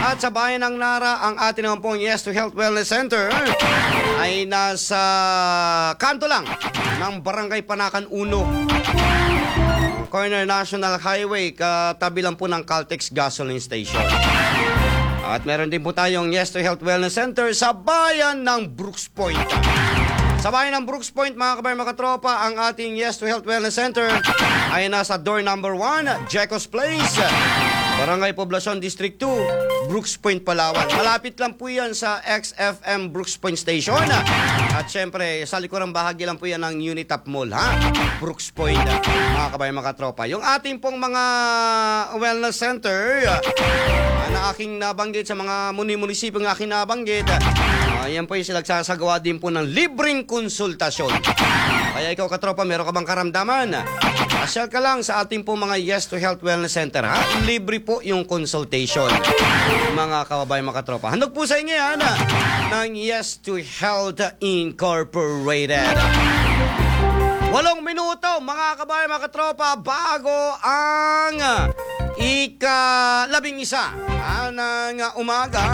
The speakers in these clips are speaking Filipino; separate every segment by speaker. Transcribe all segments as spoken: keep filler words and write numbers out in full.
Speaker 1: At sa bayan ng Nara, ang atin naman pong Yes to Health Wellness Center ay nasa kanto lang ng Barangay Panakan uno. Corner National Highway, katabi lang po ng Caltex Gasoline Station. At meron din po tayong Yes to Health Wellness Center sa bayan ng Brooks Point. Sa bayan ng Brooks Point, mga kabayan, mga katropa, ang ating Yes to Health Wellness Center ay nasa door number one, Jecos Place, Barangay Poblacion District two, Brooks Point, Palawan. Malapit lang po yan sa X F M Brooks Point Station. At syempre, sa likurang bahagi lang po yan ng Unitap Mall, ha? Brooks Point, mga kabayan, mga katropa. Yung ating pong mga wellness center na aking nabanggit sa mga muni-munisipyo ng aking nabanggit, ayan po yung sinagsasagawa din po ng libreng konsultasyon. Kaya ikaw, katropa, meron ka bang karamdaman? Asyal ka lang sa ating po mga Yes to Health Wellness Center, ha? Libre po yung consultation, mga kababayan, mga katropa. Handog po sa inyo yan ng Yes to Health Incorporated. Walong minuto, mga kababayan, mga katropa, bago ang ika-labing isa ng umaga.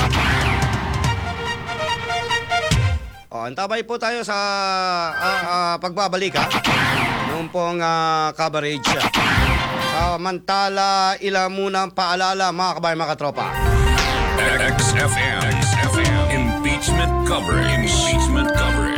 Speaker 1: O, antabay po tayo sa uh, uh, pagbabalik, ha? Noong pong uh, coverage. Samantala, ilan muna ang paalala, mga kabayan, mga katropa.
Speaker 2: X F M, X F M, impeachment coverage, impeachment coverage.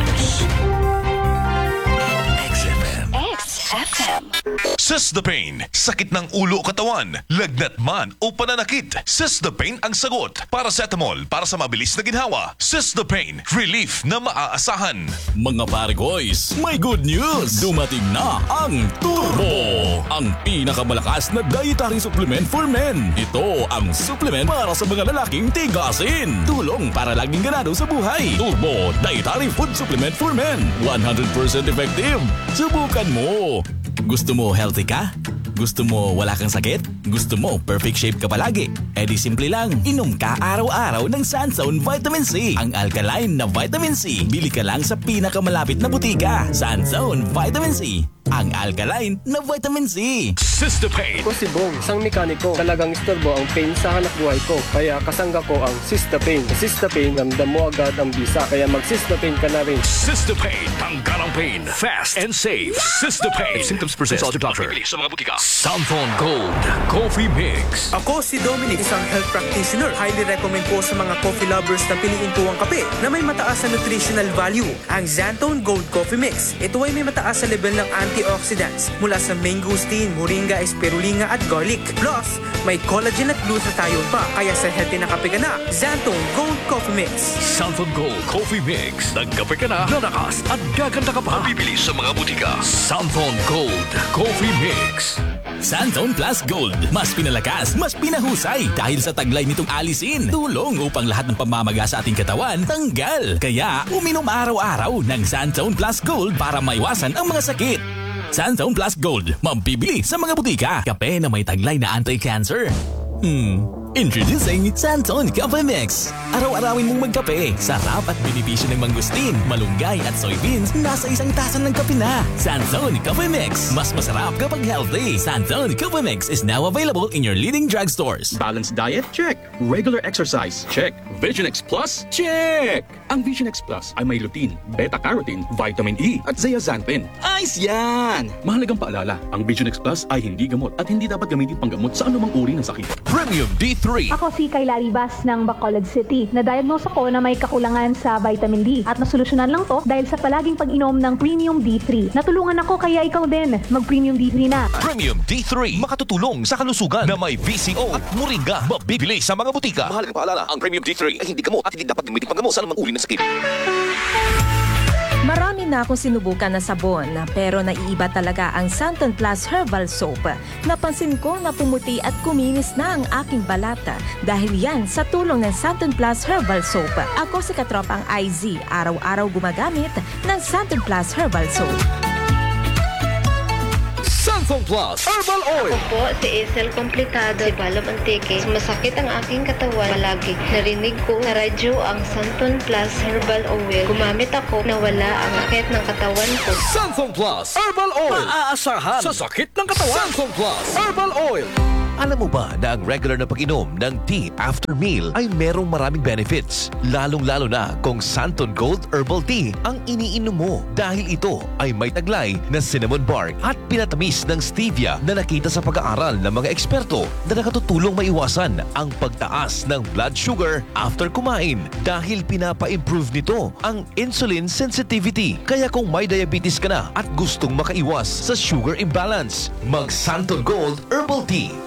Speaker 2: X F M.
Speaker 3: X F M.
Speaker 2: Sesdapain, sakit ng ulo o katawan, lagnat man o pananakit. Sesdapain ang sagot. Paracetamol para sa mabilis na ginhawa. Sesdapain, relief na maaasahan.
Speaker 4: Mga pare-boys, may good news! Dumating na ang Turbo! Ang pinakamalakas na dietary supplement for men. Ito ang supplement para sa mga lalaking tigasin. Tulong para laging ganado sa buhay. Turbo Dietary Food Supplement for Men. one hundred percent effective. Subukan mo! Gusto mo healthy ka? Gusto mo wala kang sakit? Gusto mo perfect shape ka palagi? E di simple lang, inom ka araw-araw ng Sunzone Vitamin C. Ang alkaline na vitamin C. Bili ka lang sa pinakamalapit na butika. Sunzone Vitamin C. Ang alkaline na vitamin C.
Speaker 2: Sesdapain.
Speaker 5: Ako si Bong, isang mekaniko. Talagang istorbo ang pain sa hanap buhay ko. Kaya kasangga ko ang Sesdapain. Sa Sesdapain, ramdam mo agad ang bisa. Kaya mag-Sesdapain ka na rin.
Speaker 2: Sesdapain, tanggal ang pain. Fast and safe. Sesdapain. If symptoms persist, consult your doctor. Sa mga butika. Santhon Gold Coffee Mix.
Speaker 6: Ako si Dominic, isang health practitioner. Highly recommend po sa mga coffee lovers na piliin po ang kape na may mataas na nutritional value. Ang Xantone Gold Coffee Mix. Ito ay may mataas na level ng antioxidants mula sa mangosteen, moringa, spirulina at garlic. Plus, may collagen at glutathione pa. Kaya sa healthy na kape ka na, Xantone Gold Coffee Mix.
Speaker 2: Santhon Gold Coffee Mix. Nagkape ka na, lalakas at gaganda ka pa. Bibili sa mga butika. Santhon Gold Coffee Mix.
Speaker 4: Santhone Plus Gold. Mas pinalakas, mas pinahusay. Dahil sa taglay nitong alisin. Tulong upang lahat ng pamamaga sa ating katawan tanggal. Kaya, uminom araw-araw ng Santhone Plus Gold para maiwasan ang mga sakit. Santhone Plus Gold. Mabibili sa mga butika. Kape na may taglay na anti-cancer. Hmm... Introducing Santhone Coffee Mix. Araw-arawin mong magkape. Sarap at benepisyo ng mangustin, malunggay at soybeans nasa isang tasa ng kape na. Santhone Coffee Mix. Mas masarap kapag healthy. Santhone Coffee Mix is now available in your leading drugstores.
Speaker 7: Balanced diet? Check. Regular exercise? Check. Vision X Plus? Check! Ang Vision X Plus ay may lutein, beta-carotene, vitamin E at zeaxanthin. Ayos yan! Mahalagang paalala, ang Vision X Plus ay hindi gamot at hindi dapat gamitin panggamot sa anumang uri ng sakit.
Speaker 2: Premium D three.
Speaker 8: Ako si Kayla Ribas ng Bacolod City. Na-diagnose ako na may kakulangan sa vitamin D at nasolusyonan lang to dahil sa palaging pag-inom ng Premium D three. Natulungan ako kaya ikaw din mag-Premium D three na.
Speaker 2: Premium D three. Makatutulong sa kalusugan na may V C O at moringa. Mabibili sa mga butika.
Speaker 9: Mahalagang paalala, ang Premium D three ay hindi gamot at hindi dapat gamitin panggamot sa anumang uri ng sakit.
Speaker 3: Marami na akong sinubukan na sabon, pero naiiba talaga ang Santhon Plus Herbal Soap. Napansin ko na pumuti at kuminis na ang aking balata dahil yan sa tulong ng Santhon Plus Herbal Soap. Ako si Katropang I Z, araw-araw gumagamit ng Santhon Plus Herbal Soap.
Speaker 2: Santhon Plus Herbal Oil.
Speaker 10: Ako po si Isel Complicado, si Balom Antique. Masakit ang aking katawan palagi. Narinig ko sa radyo ang Santhon Plus Herbal Oil. Gumamit ako na wala ang sakit ng katawan ko.
Speaker 2: Santhon Plus Herbal Oil. Maaasahan sa sakit ng katawan. Santhon Plus Herbal Oil. Alam mo ba na ang regular na pag-inom ng tea after meal ay merong maraming benefits? Lalong-lalo na kung Santon Gold Herbal Tea ang iniinom mo dahil ito ay may taglay na cinnamon bark at pinatamis ng stevia na nakita sa pag-aaral ng mga eksperto na nakatutulong maiwasan ang pagtaas ng blood sugar after kumain dahil pinapa-improve nito ang insulin sensitivity. Kaya kung may diabetes ka na at gustong makaiwas sa sugar imbalance, mag Santon Gold Herbal Tea.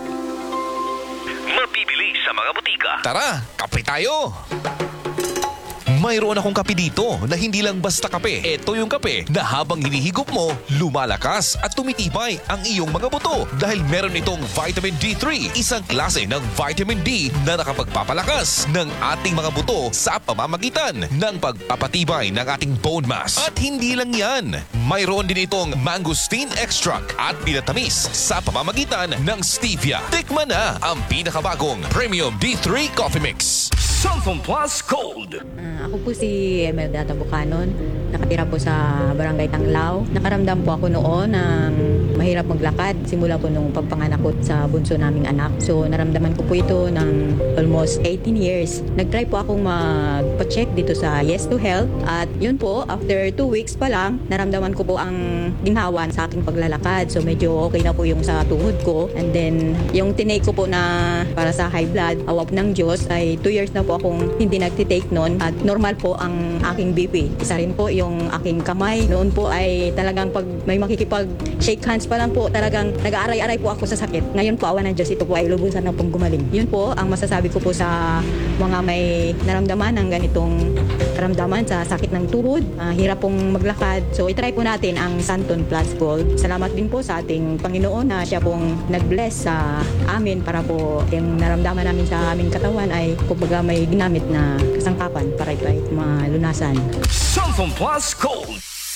Speaker 9: Mabibili sa mga butika.
Speaker 2: Tara, kape tayo! Mayroon akong kape dito na hindi lang basta kape. Ito yung kape na habang hinihigop mo, lumalakas at tumitibay ang iyong mga buto dahil meron itong vitamin D three, isang klase ng vitamin D na nakapagpapalakas ng ating mga buto sa pamamagitan ng pagpapatibay ng ating bone mass. At hindi lang yan, mayroon din itong mangosteen extract at pinatamis sa pamamagitan ng stevia. Tikman na ang pinakabagong Premium D three Coffee Mix.
Speaker 9: Santon Plus Gold.
Speaker 11: Uh, ako po si Emelda Tabucanon. Nakatira po sa Barangay Tanglao. Nakaramdam po ako noon ng mahirap maglakad simula po nung pagpanganak ko sa bunso naming anak. So naramdaman ko po ito ng almost eighteen years. Nag-try po akong magpa-check dito sa Yes to Health at yun po, after two weeks pa lang, naramdaman ko po ang ginhawa sa aking paglalakad. So medyo okay na po yung sa tuhod ko. And then yung tinake ko po na para sa high blood, awap ng Diyos, ay two years na po akong hindi nagtitake noon at normal po ang aking B P. Isa rin po yung aking kamay. Noon po ay talagang pag may makikipag shake hands pa lang po, talagang nag-aaray-aray po ako sa sakit. Ngayon po, awa ng Diyos, ito po ay lubusan na pong gumaling. Yun po ang masasabi ko po sa mga may naramdaman ng ganitong karamdaman sa sakit ng tuhod, uh, hirap pong maglakad. So itry po natin ang Santon Plus Gold. Salamat din po sa ating Panginoon na siya pong nag-bless sa amin para po yung naramdaman namin sa aming katawan ay kumbaga may ginamit na kasangkapan para ito ay malunasan.
Speaker 9: Santon Plus Gold.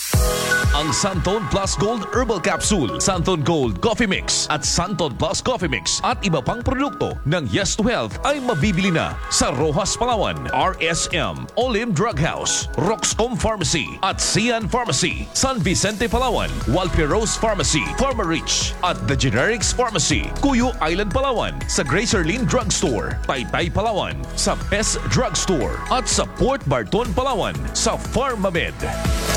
Speaker 2: Ang Santon Plus Gold Herbal Capsule, Santon Gold Coffee Mix at Santon Plus Coffee Mix at iba pang produkto ng Yes to Health ay mabibili na sa Rojas Palawan, R S M, Olim Drug House, Roxcom Pharmacy at Sian Pharmacy, San Vicente Palawan, Walperos Pharmacy, Pharmarich at The Generics Pharmacy, Cuyo Island Palawan, sa Gracerlin Drugstore, Taytay Palawan, sa Best Drugstore at sa Port Barton Palawan sa Pharmamed.